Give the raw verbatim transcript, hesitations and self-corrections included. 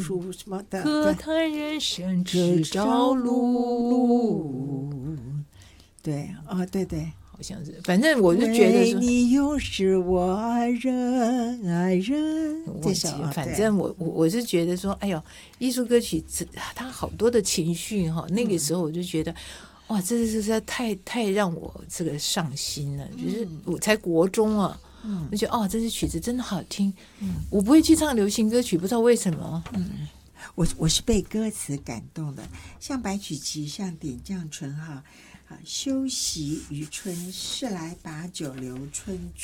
书什么的， 歌坛人生只朝露。 对，哦，对对， 好像是，反正我就觉得说， 你永是我爱人，爱人。这首， 反正我我我是觉得说，哎呦，艺术歌曲它好多的情绪哈，那个时候我就觉得。哇，这是实在太太让我这个上心了，就是我才国中啊，嗯，我觉得哦，这些曲子真的好听，嗯，我不会去唱流行歌曲，不知道为什么， 嗯，我我是被歌词感动的，像白曲奇，像点绛唇哈，啊，休息于春，是来把酒留春